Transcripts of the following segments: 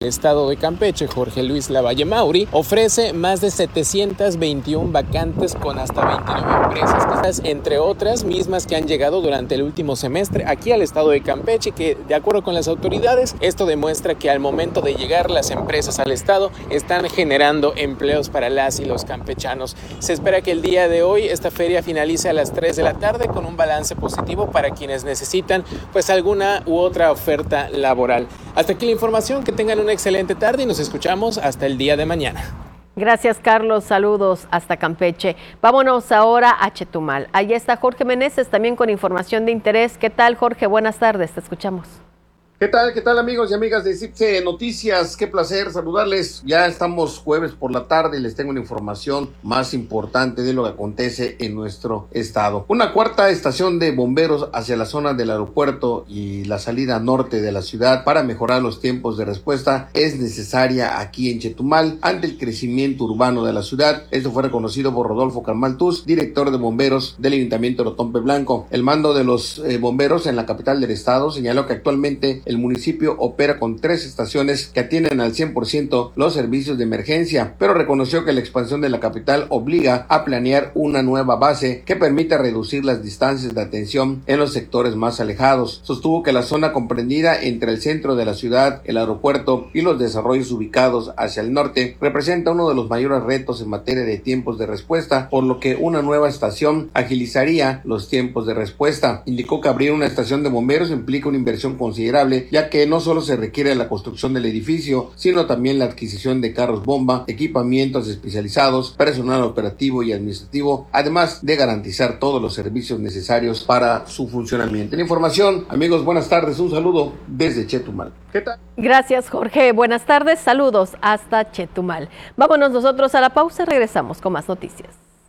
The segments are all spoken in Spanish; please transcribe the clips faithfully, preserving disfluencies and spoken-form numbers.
El estado de Campeche, Jorge Luis Lavalle Mauri, ofrece más de setecientas veintiuna vacantes con hasta veintinueve empresas, entre otras mismas que han llegado durante el último semestre aquí al estado de Campeche, que de acuerdo con las autoridades, esto demuestra que al momento de llegar las empresas al estado están generando empleos para las y los campechanos. Se espera que el día de hoy esta feria finalice a las tres de la tarde con un balance positivo para quienes necesitan pues alguna u otra oferta laboral. Hasta aquí la información, que tengan una excelente tarde y nos escuchamos hasta el día de mañana. Gracias, Carlos. Saludos hasta Campeche. Vámonos ahora a Chetumal. Allí está Jorge Meneses también con información de interés. ¿Qué tal, Jorge? Buenas tardes, te escuchamos. ¿Qué tal? ¿Qué tal, amigos y amigas de CIPSE Noticias? Qué placer saludarles. Ya estamos jueves por la tarde y les tengo una información más importante de lo que acontece en nuestro estado. Una cuarta estación de bomberos hacia la zona del aeropuerto y la salida norte de la ciudad para mejorar los tiempos de respuesta es necesaria aquí en Chetumal ante el crecimiento urbano de la ciudad. Esto fue reconocido por Rodolfo Carmaltús, director de bomberos del Ayuntamiento de Otompe Blanco. El mando de los eh, bomberos en la capital del estado señaló que actualmente el municipio opera con tres estaciones que atienden al cien por ciento los servicios de emergencia, pero reconoció que la expansión de la capital obliga a planear una nueva base que permita reducir las distancias de atención en los sectores más alejados. Sostuvo que la zona comprendida entre el centro de la ciudad, el aeropuerto y los desarrollos ubicados hacia el norte representa uno de los mayores retos en materia de tiempos de respuesta, por lo que una nueva estación agilizaría los tiempos de respuesta. Indicó que abrir una estación de bomberos implica una inversión considerable, ya que no solo se requiere la construcción del edificio, sino también la adquisición de carros bomba, equipamientos especializados, personal operativo y administrativo, además de garantizar todos los servicios necesarios para su funcionamiento. La información, amigos, buenas tardes, un saludo desde Chetumal. ¿Qué tal? Gracias, Jorge. Buenas tardes, saludos hasta Chetumal. Vámonos nosotros a la pausa, regresamos con más noticias.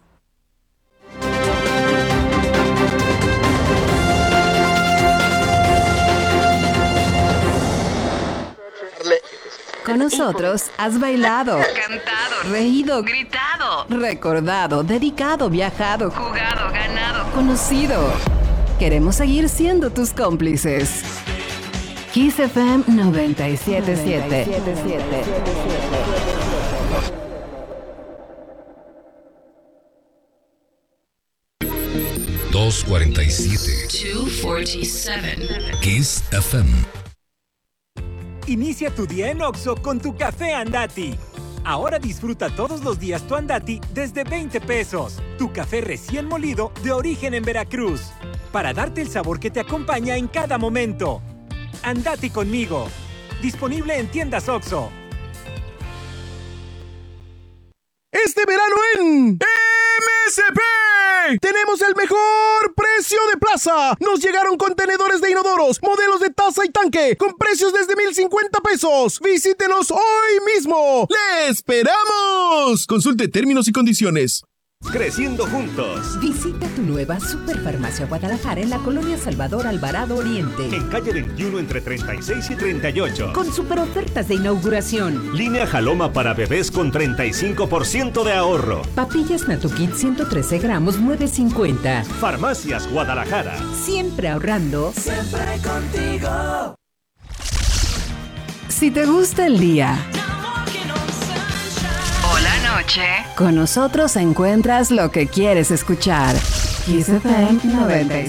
Con nosotros has bailado, cantado, reído, gritado, recordado, dedicado, viajado, jugado, ganado, conocido. Queremos seguir siendo tus cómplices. Kiss F M noventa y siete punto siete. dos cuarenta y siete. doscientos cuarenta y siete. Kiss F M. Inicia tu día en Oxxo con tu café Andati. Ahora disfruta todos los días tu Andati desde veinte pesos. Tu café recién molido de origen en Veracruz. Para darte el sabor que te acompaña en cada momento. Andati conmigo. Disponible en tiendas Oxxo. Este verano en M S P tenemos el mejor precio de plaza. Nos llegaron contenedores de inodoros, modelos de taza y tanque, con precios desde mil cincuenta pesos. Visítenos hoy mismo. ¡Le esperamos! Consulte términos y condiciones. Creciendo juntos. Visita tu nueva Superfarmacia Guadalajara en la colonia Salvador Alvarado Oriente. En calle veintiuno entre treinta y seis y treinta y ocho. Con super ofertas de inauguración. Línea Jaloma para bebés con treinta y cinco por ciento de ahorro. Papillas Natukit ciento trece gramos, nueve cincuenta. Farmacias Guadalajara. Siempre ahorrando. Siempre contigo. Si te gusta el día o la noche, con nosotros encuentras lo que quieres escuchar. Kiss F M noventa y